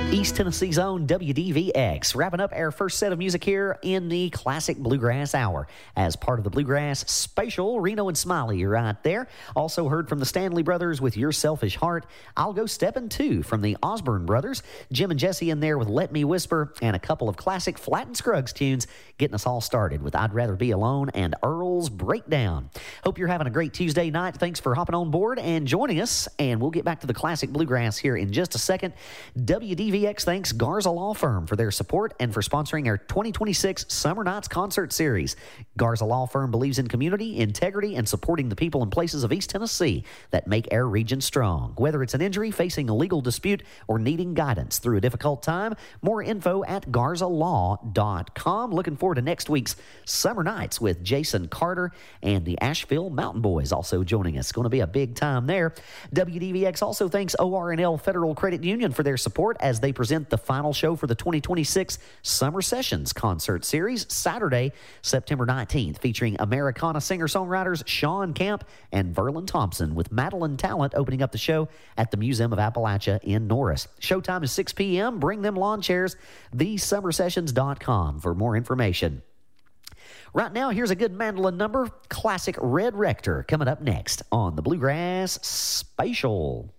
East Tennessee's own WDVX, wrapping up our first set of music here in the Classic Bluegrass Hour. As part of the Bluegrass Spatial, Reno and Smiley are right there. Also heard from the Stanley Brothers with Your Selfish Heart. I'll Go Steppin' Too from the Osborne Brothers. Jim and Jesse in there with Let Me Whisper, and a couple of classic Flatt and Scruggs tunes getting us all started with I'd Rather Be Alone and Earl's Breakdown. Hope you're having a great Tuesday night. Thanks for hopping on board and joining us, and we'll get back to the Classic Bluegrass here in just a second. WDVX thanks Garza Law Firm for their support and for sponsoring our 2026 Summer Nights Concert Series. Garza Law Firm believes in community, integrity, and supporting the people and places of East Tennessee that make our region strong. Whether it's an injury, facing a legal dispute, or needing guidance through a difficult time, more info at garzalaw.com. Looking forward to next week's Summer Nights with Jason Carter and the Asheville Mountain Boys also joining us. Going to be a big time there. WDVX also thanks ORNL Federal Credit Union for their support as they present the final show for the 2026 Summer Sessions Concert Series, Saturday, September 19th, featuring Americana singer-songwriters Sean Camp and Verlin Thompson, with Madeline Talent opening up the show at the Museum of Appalachia in Norris. Showtime is 6 p.m. Bring them lawn chairs. TheSummerSessions.com for more information. Right now, here's a good mandolin number, classic Red Rector, coming up next on the Bluegrass Spatial.